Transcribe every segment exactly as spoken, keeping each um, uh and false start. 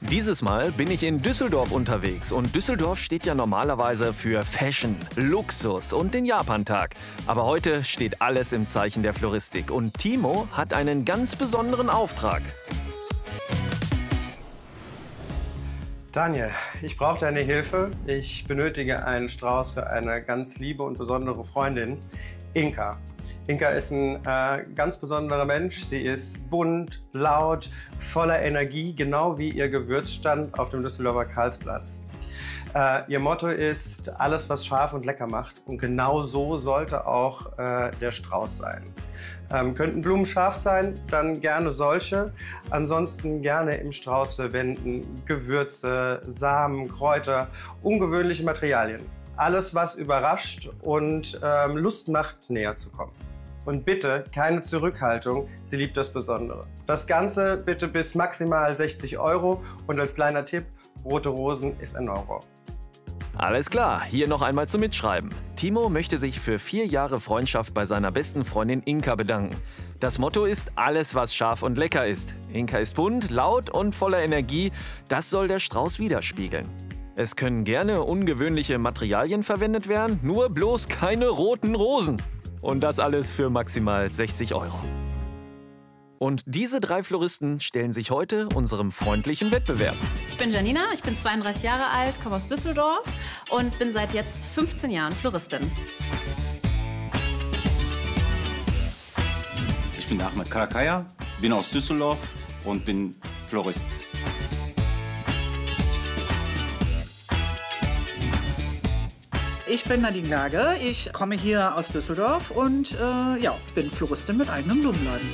Dieses Mal bin ich in Düsseldorf unterwegs und Düsseldorf steht ja normalerweise für Fashion, Luxus und den Japantag. Aber heute steht alles im Zeichen der Floristik und Timo hat einen ganz besonderen Auftrag. Daniel, ich brauche deine Hilfe. Ich benötige einen Strauß für eine ganz liebe und besondere Freundin, Inka. Inka ist ein äh, ganz besonderer Mensch. Sie ist bunt, laut, voller Energie, genau wie ihr Gewürzstand auf dem Düsseldorfer Karlsplatz. Äh, ihr Motto ist, alles, was scharf und lecker macht. Und genau so sollte auch äh, der Strauß sein. Ähm, könnten Blumen scharf sein, dann gerne solche. Ansonsten gerne im Strauß verwenden Gewürze, Samen, Kräuter, ungewöhnliche Materialien. Alles, was überrascht und ähm, Lust macht, näher zu kommen. Und bitte keine Zurückhaltung, sie liebt das Besondere. Das Ganze bitte bis maximal sechzig Euro und als kleiner Tipp, rote Rosen ist ein No-Go. Alles klar, hier noch einmal zum Mitschreiben. Timo möchte sich für vier Jahre Freundschaft bei seiner besten Freundin Inka bedanken. Das Motto ist, alles was scharf und lecker ist. Inka ist bunt, laut und voller Energie, das soll der Strauß widerspiegeln. Es können gerne ungewöhnliche Materialien verwendet werden, nur bloß keine roten Rosen. Und das alles für maximal sechzig Euro. Und diese drei Floristen stellen sich heute unserem freundlichen Wettbewerb. Ich bin Janina, ich bin zweiunddreißig Jahre alt, komme aus Düsseldorf und bin seit jetzt fünfzehn Jahren Floristin. Ich bin Ahmed Karakaya, bin aus Düsseldorf und bin Florist. Ich bin Nadine Lage, ich komme hier aus Düsseldorf und äh, ja, bin Floristin mit eigenem Blumenladen.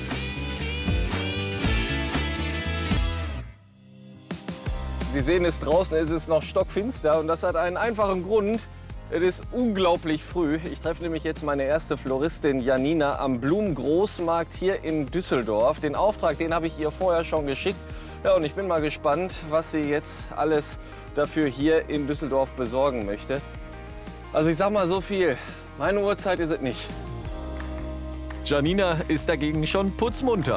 Sie sehen es draußen, es ist noch stockfinster und das hat einen einfachen Grund. Es ist unglaublich früh. Ich treffe nämlich jetzt meine erste Floristin Janina am Blumengroßmarkt hier in Düsseldorf. Den Auftrag, den habe ich ihr vorher schon geschickt. Ja, und ich bin mal gespannt, was sie jetzt alles dafür hier in Düsseldorf besorgen möchte. Also ich sag mal so viel, meine Uhrzeit ist es nicht. Janina ist dagegen schon putzmunter.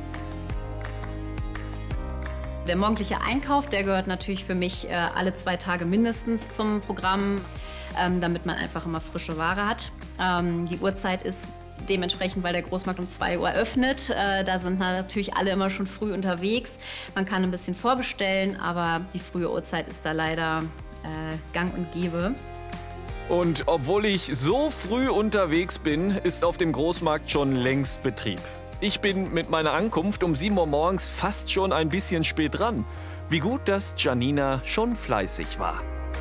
Der morgendliche Einkauf, der gehört natürlich für mich äh, alle zwei Tage mindestens zum Programm, ähm, damit man einfach immer frische Ware hat. Ähm, die Uhrzeit ist dementsprechend, weil der Großmarkt um zwei Uhr öffnet. Äh, da sind natürlich alle immer schon früh unterwegs. Man kann ein bisschen vorbestellen, aber die frühe Uhrzeit ist da leider äh, gang und gäbe. Und obwohl ich so früh unterwegs bin, ist auf dem Großmarkt schon längst Betrieb. Ich bin mit meiner Ankunft um sieben Uhr morgens fast schon ein bisschen spät dran. Wie gut, dass Janina schon fleißig war.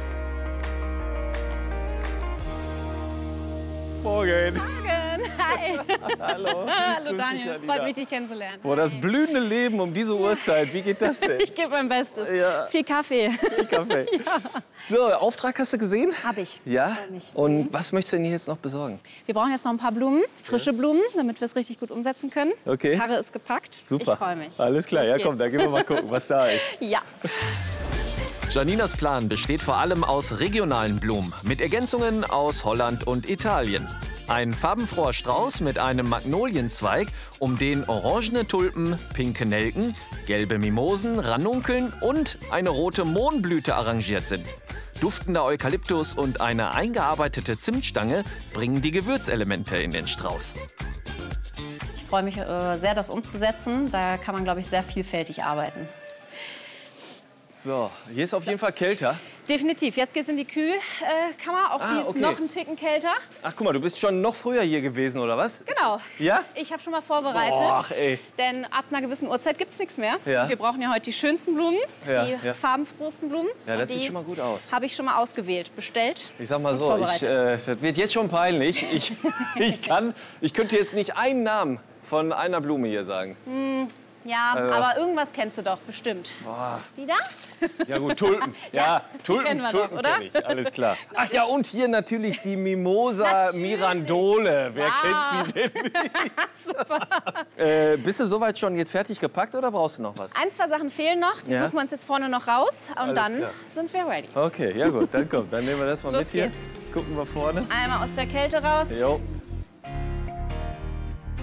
Morgen. Morgen, hi. Hallo. Hallo Daniel, freut mich, dich kennenzulernen. Boah, das blühende Leben um diese Uhrzeit, wie geht das denn? Ich gebe mein Bestes. Ja. Viel Kaffee. Viel Kaffee. Ja. So, Auftrag hast du gesehen? Hab ich. Ja? Freut mich. Und was möchtest du denn jetzt noch besorgen? Wir brauchen jetzt noch ein paar Blumen, frische ja. Blumen, damit wir es richtig gut umsetzen können. Okay. Karre ist gepackt. Super. Ich freue mich. Alles klar, Los ja geht's. komm, da gehen wir mal gucken, was da ist. Ja. Janinas Plan besteht vor allem aus regionalen Blumen, mit Ergänzungen aus Holland und Italien. Ein farbenfroher Strauß mit einem Magnolienzweig, um den orangene Tulpen, pinke Nelken, gelbe Mimosen, Ranunkeln und eine rote Mohnblüte arrangiert sind. Duftender Eukalyptus und eine eingearbeitete Zimtstange bringen die Gewürzelemente in den Strauß. Ich freue mich äh, sehr, das umzusetzen. Da kann man, glaube ich, sehr vielfältig arbeiten. So, hier ist auf jeden Fall kälter. Definitiv. Jetzt geht's in die Kühlkammer. Auch Ah, die ist okay. noch einen Ticken kälter. Ach, guck mal, du bist schon noch früher hier gewesen, oder was? Genau. Ja? Ich habe schon mal vorbereitet. Boah, ey. Denn ab einer gewissen Uhrzeit gibt's nichts mehr. Ja. Wir brauchen ja heute die schönsten Blumen, Ja, die ja. farbenfrohsten Blumen. Ja, das Und die sieht schon mal gut aus. Habe ich schon mal ausgewählt, bestellt. Ich sag mal und so, ich, vorbereitet. äh, das wird jetzt schon peinlich. Ich, ich, kann, ich könnte jetzt nicht einen Namen von einer Blume hier sagen. Hm, ja, Also- aber irgendwas kennst du doch bestimmt. Boah. Die da? Ja gut, Tulpen. Ja, Ja, die Tulpen, kennen wir Tulpen doch, oder? kenn ich. Alles klar. Ach ja, und hier natürlich die Mimosa Natürlich. Mirandole. Wer Ja. kennt sie denn nicht? Super. Äh, bist du soweit schon jetzt fertig gepackt oder brauchst du noch was? Ein, zwei Sachen fehlen noch. Die Ja. suchen wir uns jetzt vorne noch raus. Und Alles dann klar. sind wir ready. Okay, ja gut, dann komm. Dann nehmen wir das mal Los mit hier. geht's. Gucken wir vorne. Einmal aus der Kälte raus. Jo.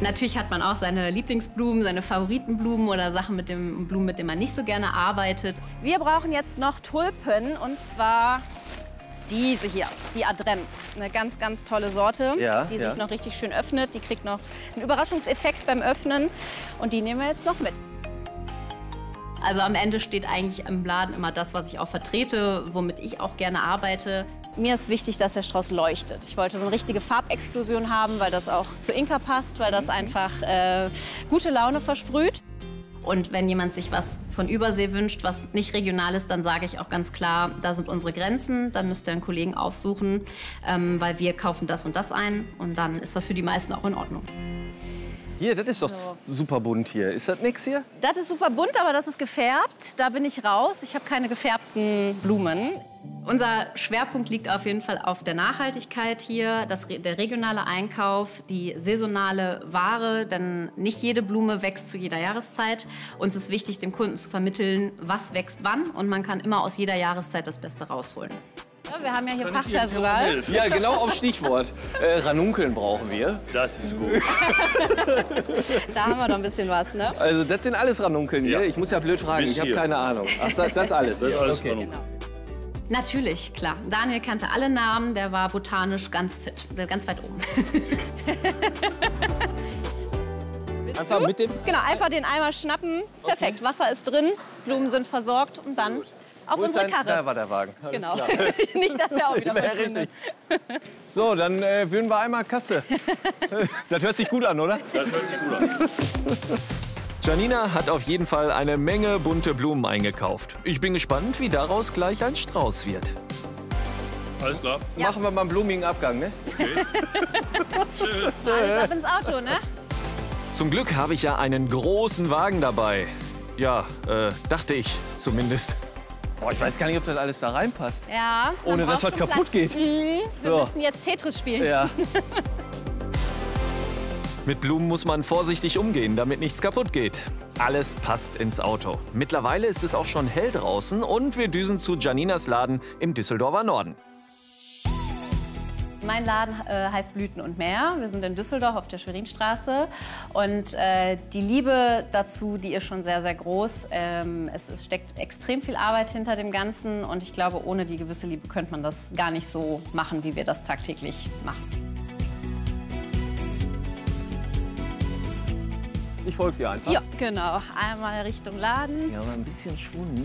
Natürlich hat man auch seine Lieblingsblumen, seine Favoritenblumen oder Sachen mit dem Blumen, mit denen man nicht so gerne arbeitet. Wir brauchen jetzt noch Tulpen und zwar diese hier, die Adrem. Eine ganz, ganz tolle Sorte, Ja, die ja. sich noch richtig schön öffnet. Die kriegt noch einen Überraschungseffekt beim Öffnen und die nehmen wir jetzt noch mit. Also am Ende steht eigentlich im Laden immer das, was ich auch vertrete, womit ich auch gerne arbeite. Mir ist wichtig, dass der Strauß leuchtet. Ich wollte so eine richtige Farbexplosion haben, weil das auch zu Inka passt, weil das einfach äh, gute Laune versprüht. Und wenn jemand sich was von Übersee wünscht, was nicht regional ist, dann sage ich auch ganz klar, da sind unsere Grenzen, dann müsst ihr einen Kollegen aufsuchen, ähm, weil wir kaufen das und das ein und dann ist das für die meisten auch in Ordnung. Hier, das ist doch super bunt hier. Ist das nix hier? Das ist super bunt, aber das ist gefärbt. Da bin ich raus. Ich habe keine gefärbten Blumen. Unser Schwerpunkt liegt auf jeden Fall auf der Nachhaltigkeit hier, das, der regionale Einkauf, die saisonale Ware, denn nicht jede Blume wächst zu jeder Jahreszeit. Uns ist wichtig, dem Kunden zu vermitteln, was wächst wann und man kann immer aus jeder Jahreszeit das Beste rausholen. Ja, wir haben ja hier Fachpersonal. Ja, genau auf Stichwort. Äh, Ranunkeln brauchen wir. Das ist gut. Da haben wir noch ein bisschen was, ne? Also das sind alles Ranunkeln hier. Ja. Ich muss ja blöd fragen, Bis ich habe hier. keine Ahnung. Ach, das, das alles. Das ist hier. alles Okay. Ranunkel. Natürlich, klar. Daniel kannte alle Namen, der war botanisch ganz fit, ganz weit oben. Einfach mit dem... Genau, einfach den Eimer schnappen. Perfekt, Wasser ist drin, Blumen sind versorgt und dann auf Wo ist unsere dein- Karre. Da war der Wagen. Alles Genau. klar. Nicht, dass er auch wieder Ja, verschwindet. So, dann äh, würden wir einmal Kasse. Das hört sich gut an, oder? Das hört sich gut an. Janina hat auf jeden Fall eine Menge bunte Blumen eingekauft. Ich bin gespannt, wie daraus gleich ein Strauß wird. Alles klar. Machen wir mal einen blumigen Abgang, ne? Alles ab ins Auto, ne? Zum Glück habe ich ja einen großen Wagen dabei. Ja, äh, dachte ich zumindest. Boah, ich weiß gar nicht, ob das alles da reinpasst. Ja. man Ohne dass braucht was schon kaputt Platz. geht. Mhm. Wir So. müssen jetzt Tetris spielen. Ja. Mit Blumen muss man vorsichtig umgehen, damit nichts kaputt geht. Alles passt ins Auto. Mittlerweile ist es auch schon hell draußen und wir düsen zu Janinas Laden im Düsseldorfer Norden. Mein Laden äh, heißt Blüten und Meer. Wir sind in Düsseldorf auf der Schwerinstraße. Und äh, die Liebe dazu, die ist schon sehr, sehr groß. Ähm, es, es steckt extrem viel Arbeit hinter dem Ganzen. Und ich glaube, ohne die gewisse Liebe könnte man das gar nicht so machen, wie wir das tagtäglich machen. Ich folge dir einfach. Ja, genau. Einmal Richtung Laden. Ja, aber ein bisschen Schwund.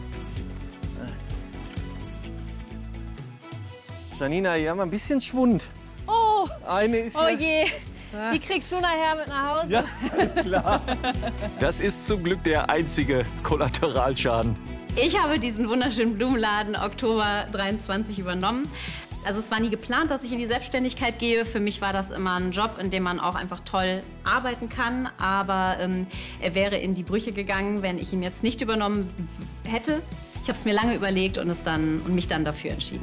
Janina, hier haben wir ein bisschen Schwund. Oh, Eine ist oh ja... je. Die kriegst du nachher mit nach Hause. Ja, klar. Das ist zum Glück der einzige Kollateralschaden. Ich habe diesen wunderschönen Blumenladen Oktober dreiundzwanzig übernommen. Also es war nie geplant, dass ich in die Selbstständigkeit gehe. Für mich war das immer ein Job, in dem man auch einfach toll arbeiten kann. Aber ähm, er wäre in die Brüche gegangen, wenn ich ihn jetzt nicht übernommen hätte. Ich habe es mir lange überlegt und, es dann, und mich dann dafür entschieden.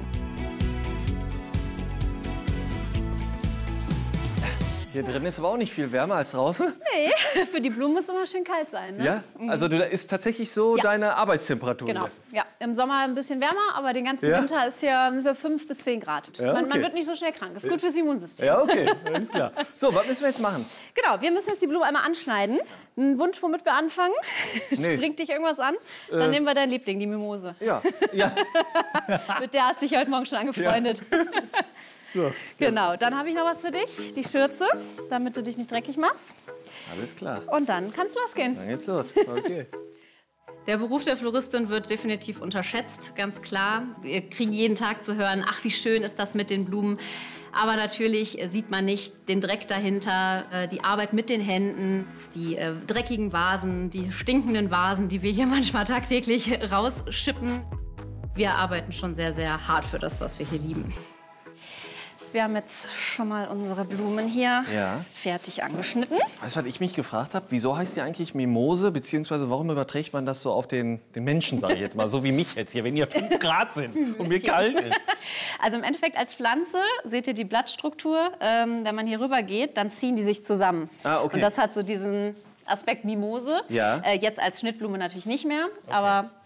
Hier drin ist aber auch nicht viel wärmer als draußen. Nee, für die Blumen muss immer schön kalt sein. Ne? Ja? Also da ist tatsächlich so Ja. deine Arbeitstemperatur. Genau. hier. Ja, im Sommer ein bisschen wärmer, aber den ganzen Ja? Winter ist hier für fünf bis zehn Grad. Ja, man, man okay. wird nicht so schnell krank. Ist gut fürs Immunsystem. Ja, okay, alles klar. So, was müssen wir jetzt machen? Genau, wir müssen jetzt die Blume einmal anschneiden. Ein Wunsch, womit wir anfangen? Nee. Springt dich irgendwas an? Dann nehmen wir deinen Liebling, die Mimose. Ja, ja. Mit der hat sich heute Morgen schon angefreundet. So. Genau, dann habe ich noch was für dich. Die Schürze, damit du dich nicht dreckig machst. Alles klar. Und dann kann es losgehen. Dann geht's los. Okay. Der Beruf der Floristin wird definitiv unterschätzt, ganz klar. Wir kriegen jeden Tag zu hören, ach, wie schön ist das mit den Blumen. Aber natürlich sieht man nicht den Dreck dahinter, äh, die Arbeit mit den Händen, die äh, dreckigen Vasen, die stinkenden Vasen, die wir hier manchmal tagtäglich rausschippen. Wir arbeiten schon sehr, sehr hart für das, was wir hier lieben. Wir haben jetzt schon mal unsere Blumen hier Ja. fertig angeschnitten. Weißt du, was ich mich gefragt habe? Wieso heißt die eigentlich Mimose? Beziehungsweise warum überträgt man das so auf den, den Menschen, sage ich jetzt mal? So wie mich jetzt hier, wenn hier fünf Grad sind und mir kalt ist. Also im Endeffekt als Pflanze, seht ihr die Blattstruktur, ähm, wenn man hier rüber geht, dann ziehen die sich zusammen. Ah, okay. Und das hat so diesen Aspekt Mimose. Ja. Äh, jetzt als Schnittblume natürlich nicht mehr, aber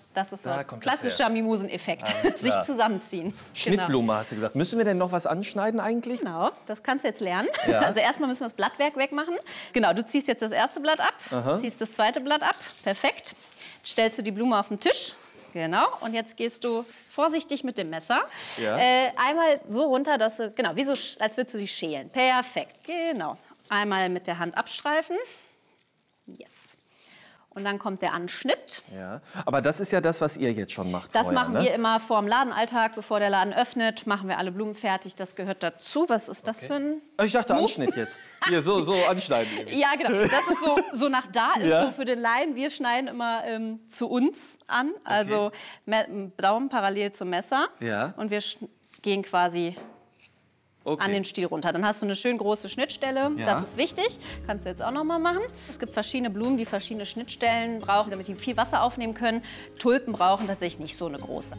Das ist so Da ein kommt das klassischer Mimoseneffekt. Alles Sich klar. zusammenziehen. Schnittblume hast du gesagt. Müssen wir denn noch was anschneiden eigentlich? Genau, das kannst du jetzt lernen. Ja. Also erstmal müssen wir das Blattwerk wegmachen. Genau, du ziehst jetzt das erste Blatt ab, Aha. ziehst das zweite Blatt ab. Perfekt. Stellst du die Blume auf den Tisch. Genau, und jetzt gehst du vorsichtig mit dem Messer Ja. äh, einmal so runter, dass du, genau, wie so, sch- als würdest du die schälen. Perfekt, genau. Einmal mit der Hand abstreifen. Yes. Und dann kommt der Anschnitt. Ja. Aber das ist ja das, was ihr jetzt schon macht. Das vorher, machen ne? wir immer vor dem Ladenalltag, bevor der Laden öffnet, machen wir alle Blumen fertig. Das gehört dazu. Was ist das für ein... Ich dachte Move? Anschnitt jetzt. Hier, so, so anschneiden. irgendwie. Ja, genau. Das ist so, so nach da ist, Ja. so für den Laien. Wir schneiden immer ähm, zu uns an, also Me- Daumen parallel zum Messer. Ja. Und wir sch- gehen quasi Okay. an den Stiel runter. Dann hast du eine schön große Schnittstelle. Ja. Das ist wichtig. Kannst du jetzt auch noch mal machen. Es gibt verschiedene Blumen, die verschiedene Schnittstellen brauchen, damit die viel Wasser aufnehmen können. Tulpen brauchen tatsächlich nicht so eine große.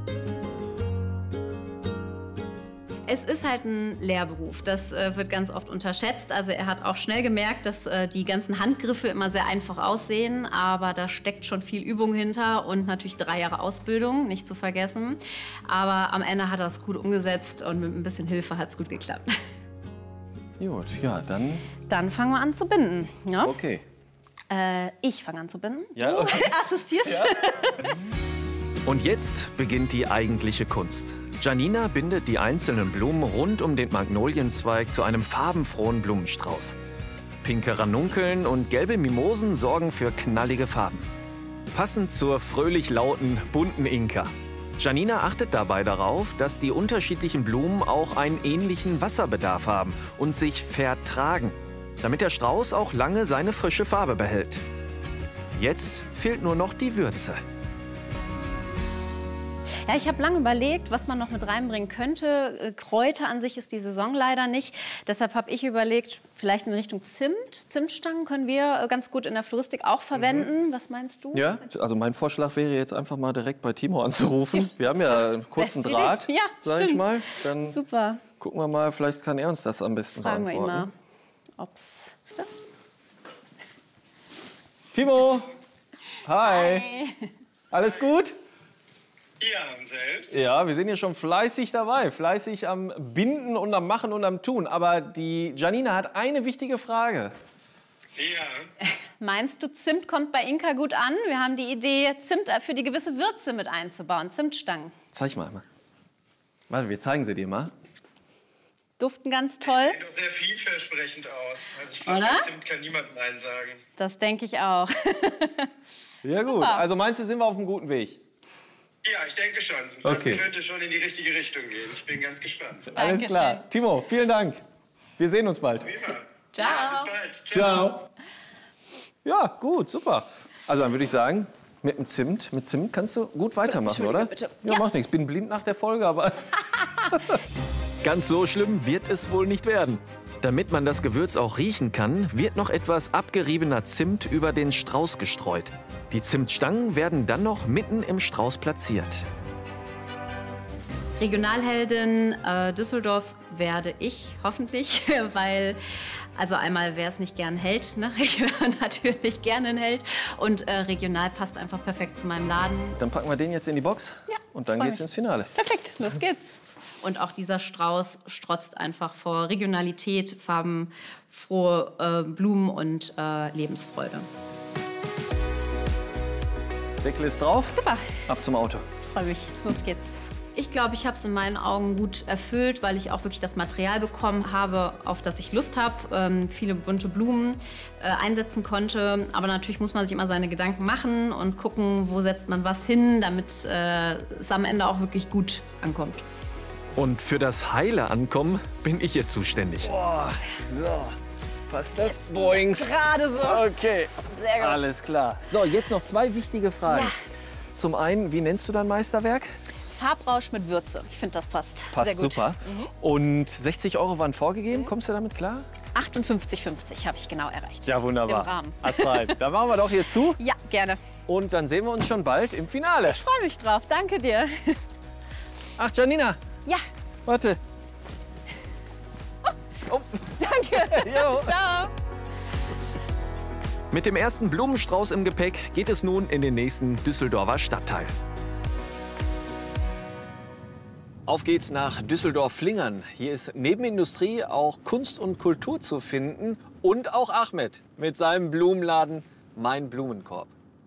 Es ist halt ein Lehrberuf, das äh, wird ganz oft unterschätzt. Also er hat auch schnell gemerkt, dass äh, die ganzen Handgriffe immer sehr einfach aussehen, aber da steckt schon viel Übung hinter und natürlich drei Jahre Ausbildung, nicht zu vergessen. Aber am Ende hat er es gut umgesetzt und mit ein bisschen Hilfe hat es gut geklappt. Gut, ja, dann Dann fangen wir an zu binden. Ja? okay. Äh, ich fange an zu binden. Ja, Du okay. assistierst. Und jetzt beginnt die eigentliche Kunst. Janina bindet die einzelnen Blumen rund um den Magnolienzweig zu einem farbenfrohen Blumenstrauß. Pinke Ranunkeln und gelbe Mimosen sorgen für knallige Farben. Passend zur fröhlich lauten, bunten Inka. Janina achtet dabei darauf, dass die unterschiedlichen Blumen auch einen ähnlichen Wasserbedarf haben und sich vertragen, damit der Strauß auch lange seine frische Farbe behält. Jetzt fehlt nur noch die Würze. Ja, ich habe lange überlegt, was man noch mit reinbringen könnte. Äh, Kräuter an sich ist die Saison leider nicht. Deshalb habe ich überlegt, vielleicht in Richtung Zimt. Zimtstangen können wir äh, ganz gut in der Floristik auch verwenden. Mhm. Was meinst du? Ja, also mein Vorschlag wäre jetzt einfach mal direkt bei Timo anzurufen. Wir haben ja einen kurzen Beste Draht, Idee. Ja, sag ich stimmt. mal. Dann Super. gucken wir mal, vielleicht kann er uns das am besten Fragen wir ihn beantworten. mal, ob's... Timo! Hi. Alles gut? Ja, und selbst? Ja, wir sind hier schon fleißig dabei. Fleißig am Binden und am Machen und am Tun. Aber die Janina hat eine wichtige Frage. Ja. Meinst du, Zimt kommt bei Inka gut an? Wir haben die Idee, Zimt für die gewisse Würze mit einzubauen. Zimtstangen. Zeig mal einmal. Warte, wir zeigen sie dir mal. Duften ganz toll. Sieht doch sehr vielversprechend aus. Also ich glaube, Oder? bei Zimt kann niemand Nein sagen. Das denke ich auch. Ja gut, also meinst du, sind wir auf einem guten Weg? Ja, ich denke schon. Das Okay. könnte schon in die richtige Richtung gehen. Ich bin ganz gespannt. Alles Dankeschön. klar. Timo, vielen Dank. Wir sehen uns bald. Wie immer. Ciao. Ja, bis bald. Ciao. Ja, gut, super. Also dann würde ich sagen, mit dem Zimt, mit Zimt kannst du gut weitermachen, oder? Entschuldige, bitte. Ja, Ja. macht nichts. Bin blind nach der Folge, aber Ganz so schlimm wird es wohl nicht werden. Damit man das Gewürz auch riechen kann, wird noch etwas abgeriebener Zimt über den Strauß gestreut. Die Zimtstangen werden dann noch mitten im Strauß platziert. Regionalheldin äh, Düsseldorf werde ich hoffentlich, weil also einmal, wer es nicht gern hält, ne? Ich wäre natürlich gerne ein Held und äh, regional passt einfach perfekt zu meinem Laden. dann packen wir den jetzt in die Box Ja, und dann freu geht's mich. ins Finale. Perfekt, los geht's. Und auch dieser Strauß strotzt einfach vor Regionalität, farbenfrohe äh, Blumen und äh, Lebensfreude. Deckel ist drauf. Super, Ab zum Auto. freue mich. Los geht's. Ich glaube, ich habe es in meinen Augen gut erfüllt, weil ich auch wirklich das Material bekommen habe, auf das ich Lust habe, ähm, viele bunte Blumen äh, einsetzen konnte. Aber natürlich muss man sich immer seine Gedanken machen und gucken, wo setzt man was hin, damit äh, es am Ende auch wirklich gut ankommt. Und für das heile Ankommen bin ich jetzt zuständig. So, passt das? Boings. Gerade so. Okay, Sehr gut. alles klar. So, jetzt noch zwei wichtige Fragen. Ja. Zum einen, wie nennst du dein Meisterwerk? Farbrausch mit Würze. Ich finde, das passt. Passt Sehr gut. super. Und sechzig Euro waren vorgegeben. Kommst du damit klar? achtundfünfzig fünfzig habe ich genau erreicht. Ja, wunderbar. Im Rahmen. Astral. Dann machen wir doch hier zu Ja, gerne. und dann sehen wir uns schon bald im Finale. Ich freue mich drauf. Danke dir. Ach, Janina, Ja, warte. danke. Jo. Ciao. Mit dem ersten Blumenstrauß im Gepäck geht es nun in den nächsten Düsseldorfer Stadtteil. Auf geht's nach Düsseldorf-Flingern. Hier ist neben Industrie auch Kunst und Kultur zu finden. Und auch Ahmed mit seinem Blumenladen Mein Blumenkorb.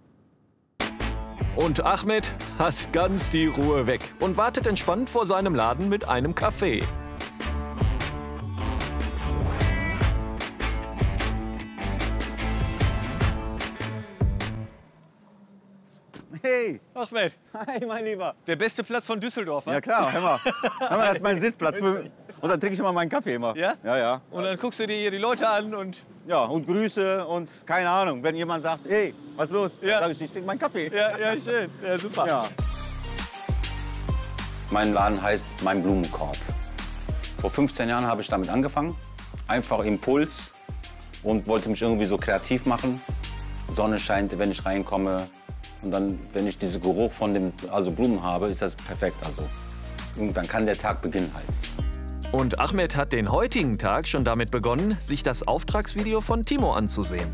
Und Ahmed hat ganz die Ruhe weg und wartet entspannt vor seinem Laden mit einem Kaffee. Hey! Ahmed, Hi, mein Lieber! der beste Platz von Düsseldorf, wa? Ja klar, hör mal. Hör mal, das ist mein Sitzplatz. Und dann trinke ich immer meinen Kaffee immer. Ja? Ja, ja. Und dann guckst du dir hier die Leute an und... Ja, und Grüße und keine Ahnung. Wenn jemand sagt, hey, was ist los? Ja. Sag ich, ich trinke meinen Kaffee. Ja, ja, schön. Ja, super. Ja. Mein Laden heißt Mein Blumenkorb. Vor fünfzehn Jahren habe ich damit angefangen. Einfach Impuls und wollte mich irgendwie so kreativ machen. Sonne scheint, wenn ich reinkomme. Und dann, wenn ich diesen Geruch von den also Blumen habe, ist das perfekt. Also. Und dann kann der Tag beginnen halt. Und Ahmed hat den heutigen Tag schon damit begonnen, sich das Auftragsvideo von Timo anzusehen.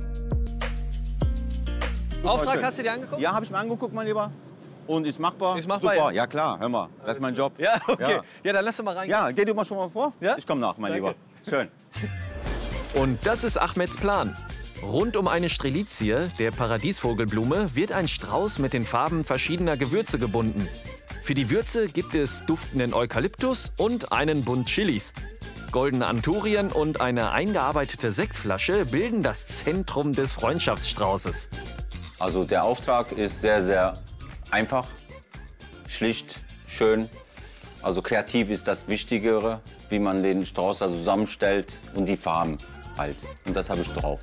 Auftrag hast du dir angeguckt? Ja, habe ich mir angeguckt, mein Lieber. Und ist machbar. Ist machbar, Super, ja. ja klar, hör mal. Das ist mein Job. Ja, okay. Ja, Ja, dann lass doch mal rein. ja geh du mal schon mal vor. Ja? Ich komme nach, mein Danke. Lieber. Schön. Und das ist Ahmeds Plan. Rund um eine Strelizie, der Paradiesvogelblume, wird ein Strauß mit den Farben verschiedener Gewürze gebunden. Für die Würze gibt es duftenden Eukalyptus und einen Bund Chilis. Goldene Anturien und eine eingearbeitete Sektflasche bilden das Zentrum des Freundschaftsstraußes. Also der Auftrag ist sehr, sehr einfach, schlicht, schön. Also kreativ ist das Wichtigere, wie man den Strauß also zusammenstellt und die Farben halt. Und das habe ich drauf.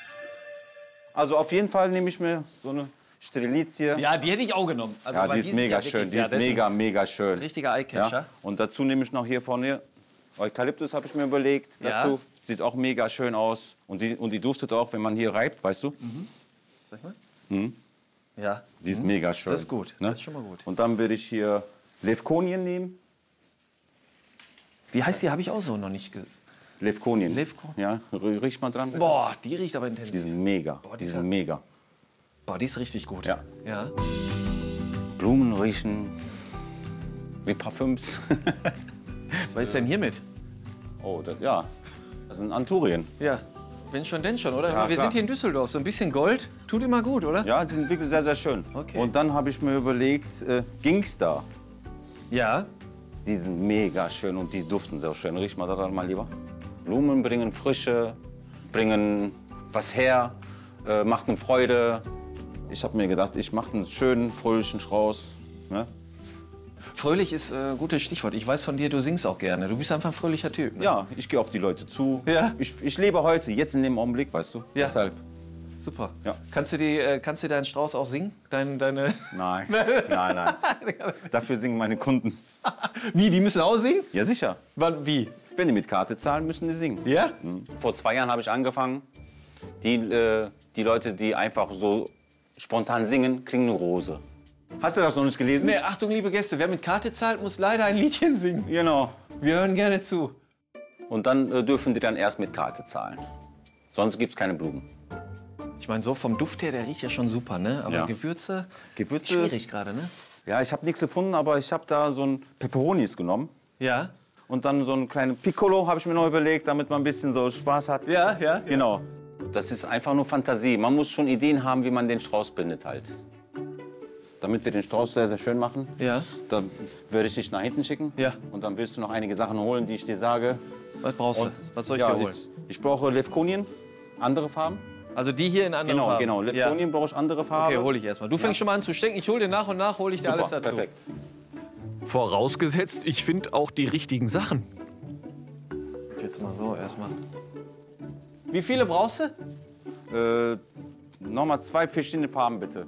Also auf jeden Fall nehme ich mir so eine Strelizie. Ja, die hätte ich auch genommen. Also, Ja, weil die ist sind mega ja wirklich- schön. Die ja, ist das mega, mega schön. ein richtiger Eyecatcher. Ja? Und dazu nehme ich noch hier vorne Eukalyptus, habe ich mir überlegt. Ja. Dazu sieht auch mega schön aus. Und die, und die duftet auch, wenn man hier reibt, weißt du? Sag mal. Mhm. Ja. Die ist mega schön. Das ist gut. Ne? Das ist schon mal gut. Und dann würde ich hier Levkonien nehmen. Wie heißt die? Habe ich auch so noch nicht ge... Levkonien. Levkonien. Ja, ri- riech mal dran. bitte. Boah, die riecht aber Die intensiv. sind mega. Boah, die die ist sind ja- mega. Boah, die ist richtig gut. Ja. Ja. Blumen riechen wie Parfüms. Was ist denn hiermit? Oh, das, ja. Das sind Anturien. Ja. Wenn schon, denn schon, oder? Ja, Aber wir klar. sind hier in Düsseldorf. So ein bisschen Gold tut immer gut, oder? Ja, die sind wirklich sehr, sehr schön. Okay. Und dann habe ich mir überlegt, äh, Gingstar. Ja. Die sind mega schön und die duften sehr schön. Riech mal daran, mein Lieber. Blumen bringen Frische, bringen was her, äh, macht eine Freude. Ich habe mir gedacht, ich mache einen schönen, fröhlichen Strauß. Ne? Fröhlich ist ein äh, gutes Stichwort. Ich weiß von dir, du singst auch gerne. Du bist einfach ein fröhlicher Typ. Ne? Ja, ich gehe auf die Leute zu. Ja. Ich, ich lebe heute, jetzt in dem Augenblick, weißt du? Ja. Deshalb. Super. Ja. Kannst du, die, äh, kannst du deinen Strauß auch singen? Dein, deine... Nein, nein, nein. Dafür singen meine Kunden. Wie, die müssen auch singen? Ja, sicher. Wann, wie? Wenn die mit Karte zahlen, müssen die singen. Ja? Vor zwei Jahren habe ich angefangen. Die, äh, die Leute, die einfach so spontan singen, kriegen eine Rose. Hast du das noch nicht gelesen? Nee, Achtung, liebe Gäste, wer mit Karte zahlt, muss leider ein Liedchen singen. Genau. Wir hören gerne zu. Und dann äh, dürfen die dann erst mit Karte zahlen. Sonst gibt es keine Blumen. Ich meine, so vom Duft her, der riecht ja schon super, ne? Aber Ja. Gewürze, Gewürze. schwierig gerade, ne? Ja, ich habe nichts gefunden, aber ich habe da so ein Peperonis genommen. Ja. Und dann so einen kleinen Piccolo habe ich mir noch überlegt, damit man ein bisschen so Spaß hat. Ja, ja. Genau. Das ist einfach nur Fantasie. Man muss schon Ideen haben, wie man den Strauß bindet halt. Damit wir den Strauß sehr, sehr schön machen, Ja. dann würde ich dich nach hinten schicken. Ja. Und dann willst du noch einige Sachen holen, die ich dir sage. Was brauchst du? Und, Was soll ich ja, dir holen? Ich, ich brauche Levkonien, andere Farben. Also die hier in anderen Genau, Farben? genau. Levkonien brauche ich andere Farben. Okay, hole ich erstmal. Du fängst schon mal an zu stecken. Ich hole dir nach und nach, hole ich dir Super, alles dazu. perfekt. Vorausgesetzt, ich finde auch die richtigen Sachen. Jetzt mal so erstmal. Wie viele brauchst du? Äh, Nochmal zwei verschiedene Farben, bitte.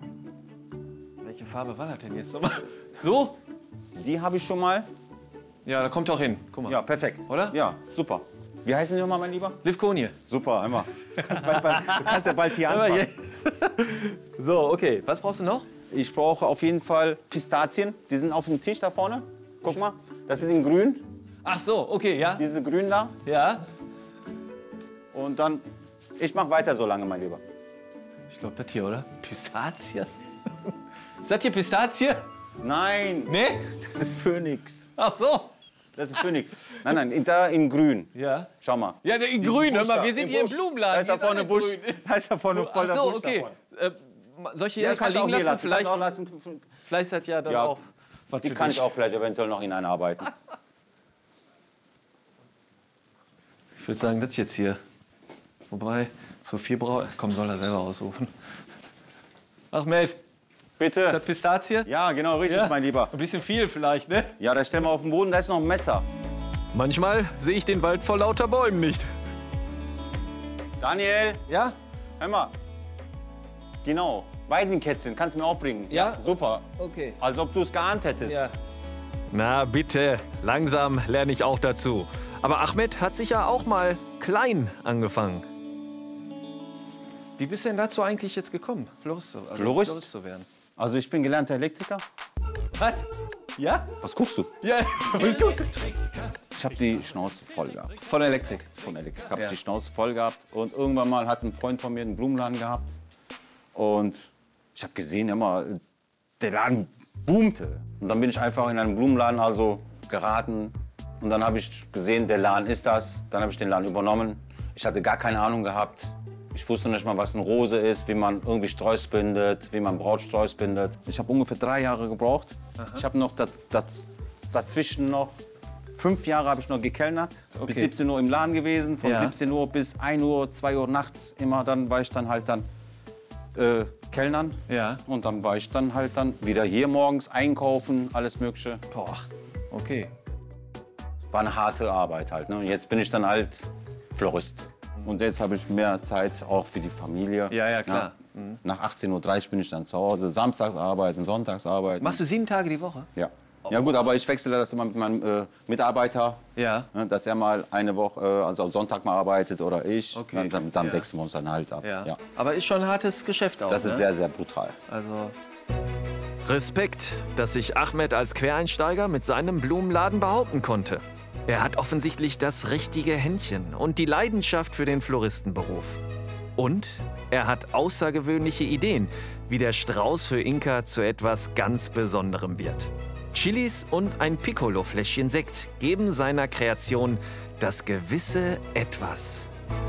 Welche Farbe war das denn jetzt nochmal? So? Die habe ich schon mal. Ja, da kommt auch hin. Guck mal. Ja, perfekt. Oder? Ja, super. Wie heißen die nochmal, mein Lieber? Livkonie. Super, einmal. Du kannst, bald, bald, du kannst ja bald hier anfangen. So, okay. Was brauchst du noch? Ich brauche auf jeden Fall Pistazien. Die sind auf dem Tisch da vorne. Guck mal, das ist in grün. Ach so, okay, ja. Diese grün da. Ja. Und dann Ich mach weiter so lange, mein Lieber. Ich glaube, das hier, oder? Pistazie? Ist das hier Pistazie? Nein. Nee? Das ist Phönix. Ach so. Das ist Phönix. Nein, nein, da in grün. Ja. Schau mal. Ja, in grün, hör mal, wir sind Im hier im Busch. Blumenladen. Da ist da Hier vorne alles Busch. grün. Da ist da vorne voll der Ach so, Busch okay. da Äh, soll ich hier Ja, erstmal kannst du auch liegen hier lassen? lassen. Vielleicht, Kannst du auch lassen. vielleicht ist das ja dann Ja. auch was Die für kann dich. ich auch vielleicht eventuell noch hineinarbeiten. Ich würde sagen, das jetzt hier. Wobei, so viel braucht. Komm, soll er selber aussuchen. Ahmed, Bitte. ist das Pistazie? Ja, genau, richtig, Ja. mein Lieber. Ein bisschen viel vielleicht, ne? Ja, da stellen wir auf den Boden, da ist noch ein Messer. Manchmal sehe ich den Wald vor lauter Bäumen nicht. Daniel, Ja? hör mal. Genau, Weidenkätzchen, kannst du mir auch bringen. Ja? Super. Okay. Als ob du es geahnt hättest. Ja. Na bitte, langsam lerne ich auch dazu. Aber Ahmed hat sich ja auch mal klein angefangen. Wie bist du denn dazu eigentlich jetzt gekommen, Florist, zu- also Florist? Florist zu werden? Also ich bin gelernter Elektriker. Was? Ja? Was guckst du? Ja, ist gut. Ich habe die Schnauze voll gehabt. Von Elektrik. Von Elektrik. Ich habe Ja. die Schnauze voll gehabt. Und irgendwann mal hat ein Freund von mir einen Blumenladen gehabt. Und ich habe gesehen, immer, der Laden boomte. Und dann bin ich einfach in einen Blumenladen also geraten. Und dann habe ich gesehen, der Laden ist das. Dann habe ich den Laden übernommen. Ich hatte gar keine Ahnung gehabt. Ich wusste nicht mal, was eine Rose ist, wie man irgendwie Sträuß bindet, wie man Brautsträuß bindet. Ich habe ungefähr drei Jahre gebraucht. Ich habe noch das, das, dazwischen noch fünf Jahre habe ich noch gekellnert. Okay. Bis siebzehn Uhr im Laden gewesen. Von Ja. siebzehn Uhr bis ein Uhr, zwei Uhr nachts immer. Dann war ich dann halt dann äh, Kellnern. Ja. Und dann war ich dann halt dann wieder hier morgens einkaufen, alles Mögliche. Boah, okay. War eine harte Arbeit halt. Ne? Und jetzt bin ich dann halt Florist. Und jetzt habe ich mehr Zeit auch für die Familie. Ja, ja, klar. Ne? Nach achtzehn Uhr dreißig bin ich dann zu Hause. Samstags arbeiten, sonntags arbeiten. Machst du sieben Tage die Woche? Ja. Ja gut, aber ich wechsle das immer mit meinem äh, Mitarbeiter, Ja. ne, dass er mal eine Woche, äh, also am Sonntag mal arbeitet oder ich. Okay. Ne, dann dann Ja. wechseln wir uns dann halt ab. Ja. Ja. Aber ist schon ein hartes Geschäft auch, Das ne? ist sehr, sehr brutal. Also, Respekt, dass sich Ahmed als Quereinsteiger mit seinem Blumenladen behaupten konnte. Er hat offensichtlich das richtige Händchen und die Leidenschaft für den Floristenberuf. Und er hat außergewöhnliche Ideen, wie der Strauß für Inka zu etwas ganz Besonderem wird. Chilis und ein Piccolo-Fläschchen Sekt geben seiner Kreation das gewisse Etwas.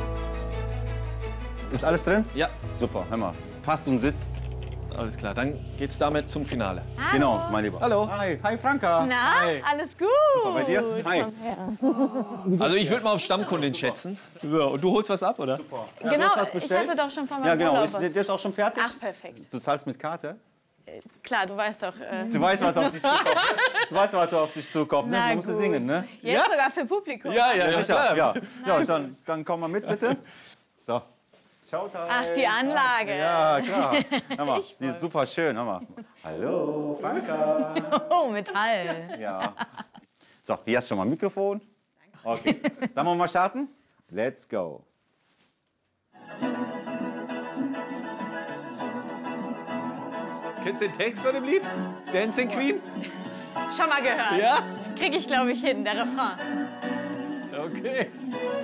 Ist alles drin? ja, Super, hör mal. Es passt und sitzt. alles klar. Dann geht's damit zum Finale. Genau, mein Lieber. Hallo. Hi, hi Franka. Na, Hi. alles gut. Super, bei dir? Hi. Also ich würde mal auf Stammkundin schätzen. Ja, und du holst was ab, oder? Ja, Genau, du hast was ich bestellt? hatte doch schon von meinem Ja, genau. Urlaub Ist, was. der ist auch schon fertig? Ach, perfekt. Du zahlst mit Karte? Klar, du weißt doch. Äh, Du weißt, was auf dich zukommt. Du weißt, was auf dich zukommt. Ne? Na Man muss gut. singen, ne? Jetzt Ja? sogar für Publikum. Ja, ja, ja, Sicher, klar. ja. Ja, dann, dann komm mal mit, bitte. So. Showtime. Ach, die Anlage. Ja, klar. Hör mal, die ist super schön. Hör mal. Hallo, Franka. Oh, Metall. Ja. So, hier hast du schon mal ein Mikrofon. Okay. Dann wollen wir mal starten? Let's go. Kennst du den Text von dem Lied? Dancing Queen? Schon mal gehört. Ja? Krieg ich, glaube ich, hin, der Refrain. Okay.